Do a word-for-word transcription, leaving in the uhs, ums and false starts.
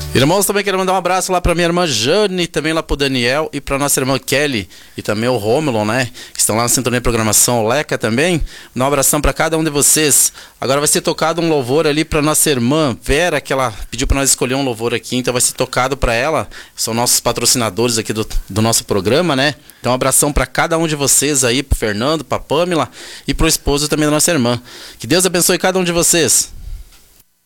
Irmãos, também quero mandar um abraço lá para minha irmã Jane, também lá pro Daniel e para nossa irmã Kelly e também o Rômulo, né? Que estão lá na Sintonia de Programação, o Leca também. Dá um abração para cada um de vocês. Agora vai ser tocado um louvor ali para nossa irmã Vera, que ela pediu para nós escolher um louvor aqui, então vai ser tocado para ela. São nossos patrocinadores aqui do, do nosso programa, né? Então um abração para cada um de vocês aí, pro Fernando, pra Pamela e pro esposo também da nossa irmã. Que Deus abençoe cada um de vocês.